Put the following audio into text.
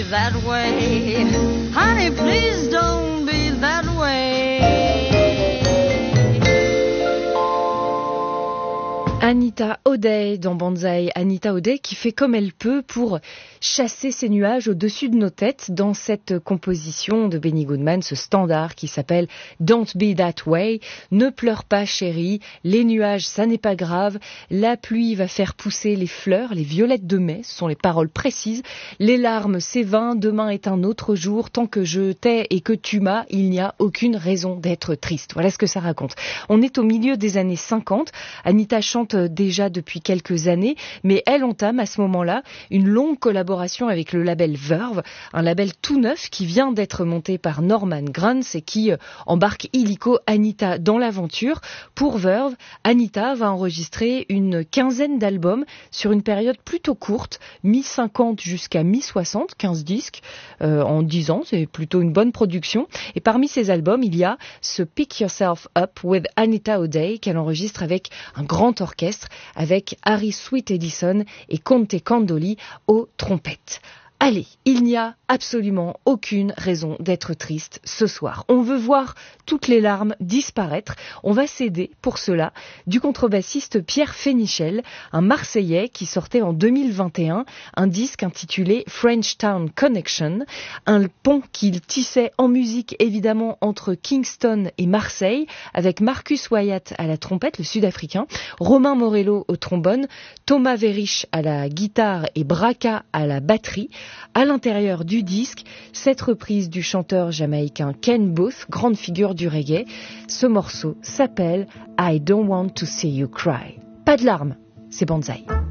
that way. Honey, please don't be that way. Anita O'Day dans Banzai. Anita O'Day qui fait comme elle peut pour chasser ces nuages au-dessus de nos têtes dans cette composition de Benny Goodman, ce standard qui s'appelle Don't Be That Way. Ne pleure pas chérie, les nuages ça n'est pas grave, la pluie va faire pousser les fleurs, les violettes de mai, ce sont les paroles précises. Les larmes c'est vain, demain est un autre jour, tant que je t'ai et que tu m'as, il n'y a aucune raison d'être triste. Voilà ce que ça raconte. On est au milieu des années 50, Anita chante déjà depuis quelques années, mais elle entame à ce moment-là une longue collaboration avec le label Verve, un label tout neuf qui vient d'être monté par Norman Granz et qui embarque illico Anita dans l'aventure. Pour Verve, Anita va enregistrer une quinzaine d'albums sur une période plutôt courte, mi-50 jusqu'à mi-60, 15 disques en 10 ans, c'est plutôt une bonne production. Et parmi ces albums, il y a ce Pick Yourself Up with Anita O'Day qu'elle enregistre avec un grand orchestre, avec Harry Sweet Edison et Conte Candoli aux trompettes. Allez, il n'y a absolument aucune raison d'être triste ce soir. On veut voir toutes les larmes disparaître. On va s'aider pour cela du contrebassiste Pierre Fénichel, un Marseillais qui sortait en 2021 un disque intitulé French Town Connection, un pont qu'il tissait en musique évidemment entre Kingston et Marseille, avec Marcus Wyatt à la trompette, le sud-africain, Romain Morello au trombone, Thomas Verich à la guitare et Braca à la batterie. À l'intérieur du disque, cette reprise du chanteur jamaïcain Ken Boothe, grande figure du reggae. Ce morceau s'appelle I Don't Want to See You Cry. Pas de larmes, c'est Banzai.